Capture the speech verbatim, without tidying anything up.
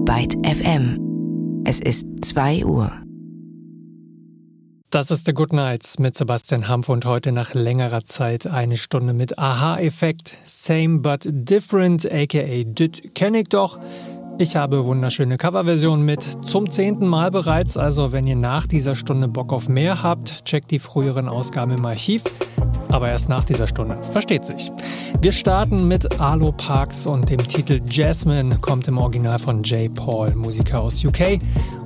Byte F M. Es ist zwei Uhr. Das ist The Good Nights mit Sebastian Hampf und heute nach längerer Zeit eine Stunde mit Aha-Effekt. Same but different, aka Düt kenn ich doch. Ich habe wunderschöne Coverversionen mit, zum zehnten Mal bereits. Also wenn ihr nach dieser Stunde Bock auf mehr habt, checkt die früheren Ausgaben im Archiv. Aber erst nach dieser Stunde, versteht sich. Wir starten mit Arlo Parks und dem Titel Jasmine, kommt im Original von J. Paul, Musiker aus U K.